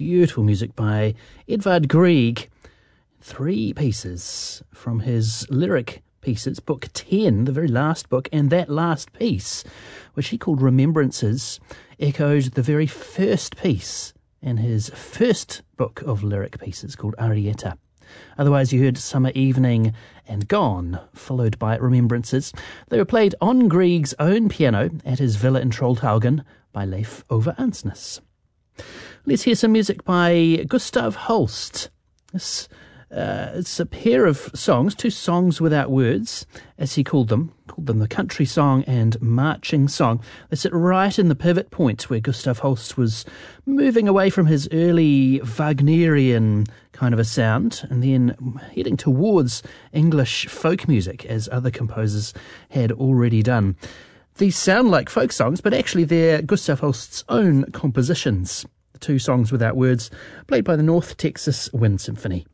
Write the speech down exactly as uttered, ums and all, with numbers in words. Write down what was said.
beautiful music by Edvard Grieg. Three pieces from his lyric pieces, book ten, the very last book, and that last piece, which he called Remembrances, echoed the very first piece in his first book of lyric pieces called Arietta. Otherwise, you heard Summer Evening and Gone, followed by Remembrances. They were played on Grieg's own piano at his villa in Trollhaugen by Leif Ove Ansnes. Let's hear some music by Gustav Holst. This, uh, it's a pair of songs, two songs without words, as he called them, called them the country song and marching song. They sit right in the pivot point where Gustav Holst was moving away from his early Wagnerian kind of a sound and then heading towards English folk music, as other composers had already done. These sound like folk songs, but actually they're Gustav Holst's own compositions. The two songs without words, played by the North Texas Wind Symphony.